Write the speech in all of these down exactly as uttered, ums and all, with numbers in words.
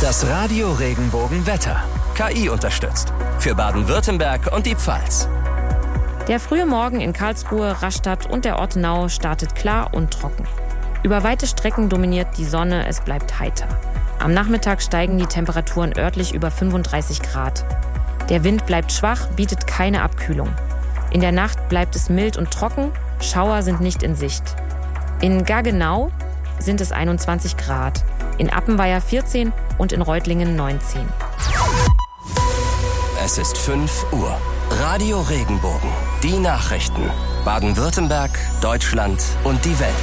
Das Radio Regenbogen Wetter. K I unterstützt. Für Baden-Württemberg und die Pfalz. Der frühe Morgen in Karlsruhe, Rastatt und der Ortenau startet klar und trocken. Über weite Strecken dominiert die Sonne, es bleibt heiter. Am Nachmittag steigen die Temperaturen örtlich über fünfunddreißig Grad. Der Wind bleibt schwach, bietet keine Abkühlung. In der Nacht bleibt es mild und trocken, Schauer sind nicht in Sicht. In Gaggenau sind es einundzwanzig Grad, in Appenweier vierzehn und in Reutlingen neunzehn. Es ist fünf Uhr. Radio Regenbogen. Die Nachrichten. Baden-Württemberg, Deutschland und die Welt.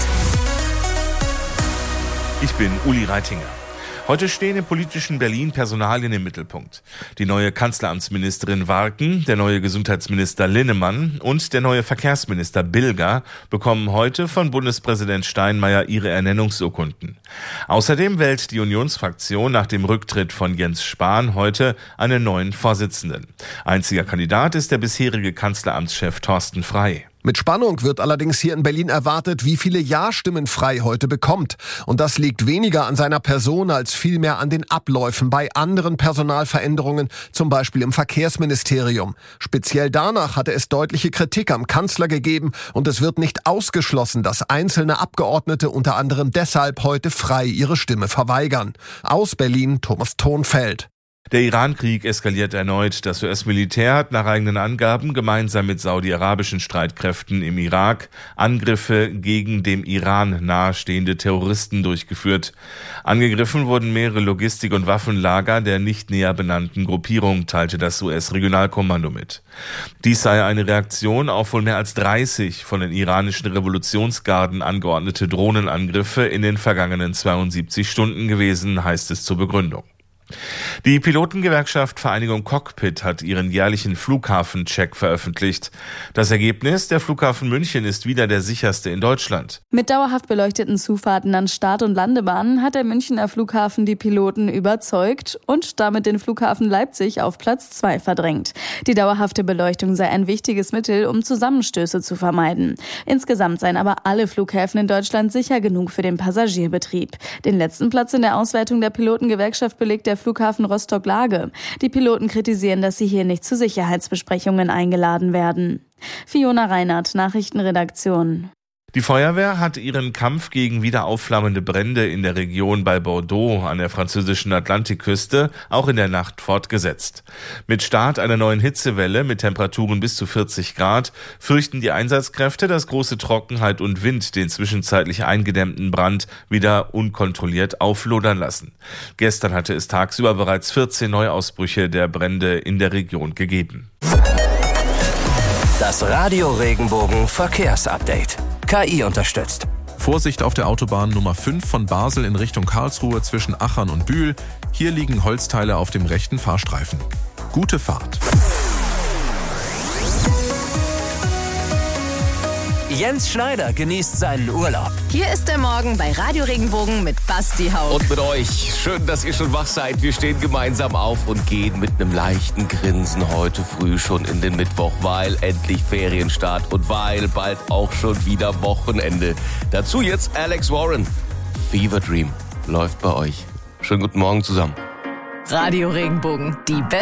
Ich bin Uli Reitinger. Heute stehen im politischen Berlin Personalien im Mittelpunkt. Die neue Kanzleramtsministerin Warken, der neue Gesundheitsminister Linnemann und der neue Verkehrsminister Bilger bekommen heute von Bundespräsident Steinmeier ihre Ernennungsurkunden. Außerdem wählt die Unionsfraktion nach dem Rücktritt von Jens Spahn heute einen neuen Vorsitzenden. Einziger Kandidat ist der bisherige Kanzleramtschef Thorsten Frey. Mit Spannung wird allerdings hier in Berlin erwartet, wie viele Ja-Stimmen Frey heute bekommt. Und das liegt weniger an seiner Person als vielmehr an den Abläufen bei anderen Personalveränderungen, zum Beispiel im Verkehrsministerium. Speziell danach hatte es deutliche Kritik am Kanzler gegeben und es wird nicht ausgeschlossen, dass einzelne Abgeordnete unter anderem deshalb heute Frey ihre Stimme verweigern. Aus Berlin Thomas Thonfeld. Der Iran-Krieg eskaliert erneut. Das U S-Militär hat nach eigenen Angaben gemeinsam mit saudi-arabischen Streitkräften im Irak Angriffe gegen dem Iran nahestehende Terroristen durchgeführt. Angegriffen wurden mehrere Logistik- und Waffenlager der nicht näher benannten Gruppierung, teilte das U S-Regionalkommando mit. Dies sei eine Reaktion auf wohl mehr als dreißig von den iranischen Revolutionsgarden angeordnete Drohnenangriffe in den vergangenen zweiundsiebzig Stunden gewesen, heißt es zur Begründung. Die Pilotengewerkschaft Vereinigung Cockpit hat ihren jährlichen Flughafencheck veröffentlicht. Das Ergebnis: Der Flughafen München ist wieder der sicherste in Deutschland. Mit dauerhaft beleuchteten Zufahrten an Start- und Landebahnen hat der Münchner Flughafen die Piloten überzeugt und damit den Flughafen Leipzig auf Platz zwei verdrängt. Die dauerhafte Beleuchtung sei ein wichtiges Mittel, um Zusammenstöße zu vermeiden. Insgesamt seien aber alle Flughäfen in Deutschland sicher genug für den Passagierbetrieb. Den letzten Platz in der Auswertung der Pilotengewerkschaft belegt der Flughafen Rostock-Lage. Die Piloten kritisieren, dass sie hier nicht zu Sicherheitsbesprechungen eingeladen werden. Fiona Reinhardt, Nachrichtenredaktion. Die Feuerwehr hat ihren Kampf gegen wieder aufflammende Brände in der Region bei Bordeaux an der französischen Atlantikküste auch in der Nacht fortgesetzt. Mit Start einer neuen Hitzewelle mit Temperaturen bis zu vierzig Grad fürchten die Einsatzkräfte, dass große Trockenheit und Wind den zwischenzeitlich eingedämmten Brand wieder unkontrolliert auflodern lassen. Gestern hatte es tagsüber bereits vierzehn Neuausbrüche der Brände in der Region gegeben. Das Radio Regenbogen Verkehrsupdate. K I unterstützt. Vorsicht auf der Autobahn Nummer fünf von Basel in Richtung Karlsruhe zwischen Achern und Bühl. Hier liegen Holzteile auf dem rechten Fahrstreifen. Gute Fahrt. Jens Schneider genießt seinen Urlaub. Hier ist der Morgen bei Radio Regenbogen mit Basti Hauch. Und mit euch. Schön, dass ihr schon wach seid. Wir stehen gemeinsam auf und gehen mit einem leichten Grinsen heute früh schon in den Mittwoch, weil endlich Ferienstart und weil bald auch schon wieder Wochenende. Dazu jetzt Alex Warren. Fever Dream läuft bei euch. Schönen guten Morgen zusammen. Radio Regenbogen, die beste